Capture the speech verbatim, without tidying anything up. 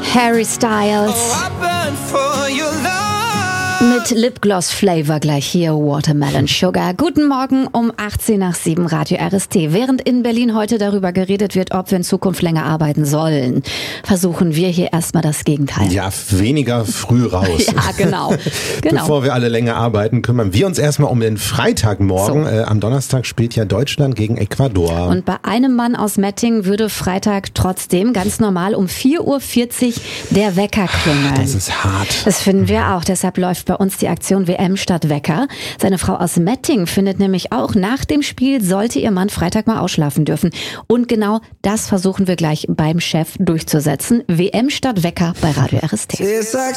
Harry Styles mit Lipgloss Flavor gleich hier, Watermelon Sugar. Guten Morgen um achtzehn nach sieben, Radio R S T. Während in Berlin heute darüber geredet wird, ob wir in Zukunft länger arbeiten sollen, versuchen wir hier erstmal das Gegenteil. Ja, weniger früh raus. Ja, genau. genau. Bevor wir alle länger arbeiten, kümmern wir uns erstmal um den Freitagmorgen. So. Äh, am Donnerstag spielt ja Deutschland gegen Ecuador. Und bei einem Mann aus Mettingen würde Freitag trotzdem ganz normal um vier Uhr vierzig der Wecker klingeln. Ach, das ist hart. Das finden wir auch. Deshalb läuft bei uns die Aktion W M statt Wecker. Seine Frau aus Mettingen findet nämlich auch, nach dem Spiel sollte ihr Mann Freitag mal ausschlafen dürfen. Und genau das versuchen wir gleich beim Chef durchzusetzen. W M statt Wecker bei Radio R S T.